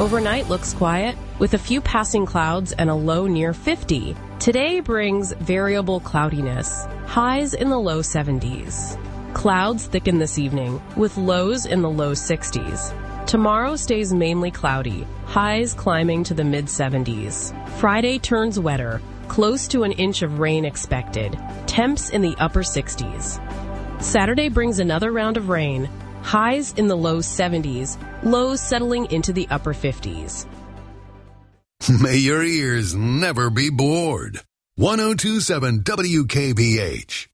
Overnight looks quiet, with a few passing clouds and a low near 50. Today brings variable cloudiness, highs in the low 70s. Clouds thicken this evening, with lows in the low 60s. Tomorrow stays mainly cloudy, highs climbing to the mid-70s. Friday turns wetter, close to an inch of rain expected, temps in the upper 60s. Saturday brings another round of rain, highs in the low 70s, lows settling into the upper 50s. May your ears never be bored. 102.7 WKBH.